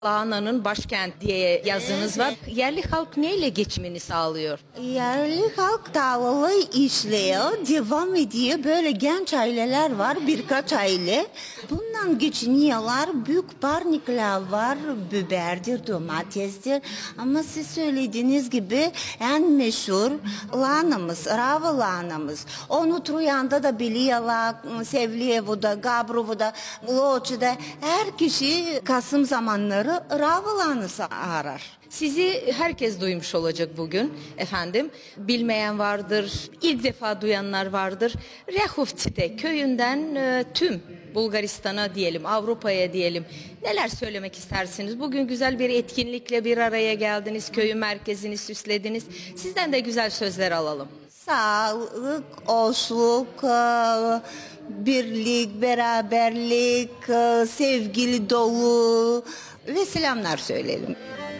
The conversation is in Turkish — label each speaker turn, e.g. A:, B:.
A: Lahananın başkent diye yazınız var. Yerli halk neyle geçimini sağlıyor?
B: Yerli halk tarlalı işliyor, devam ediyor. Böyle genç aileler var, birkaç aile. Bundan geçiniyorlar. Büyük parnikler var, biberdir, domatesdir. Ama siz söylediğiniz gibi en meşhur lahanamız, rava lahanamız. Onu Troyan'da da biliyorlar, Sevliyevo'da, Gabrovo'da, Loç'da. Her kişi Kasım zamanları rava lahanası arar.
A: Sizi herkes duymuş olacak bugün efendim. Bilmeyen vardır, ilk defa duyanlar vardır. Rehovcite köyünden tüm Bulgaristan'a diyelim, Avrupa'ya diyelim. Neler söylemek istersiniz? Bugün güzel bir etkinlikle bir araya geldiniz, köyün merkezini süslediniz. Sizden de güzel sözler alalım.
B: Sağlık, hoşluk, birlik, beraberlik, sevgili dolu ve selamlar söyleyelim.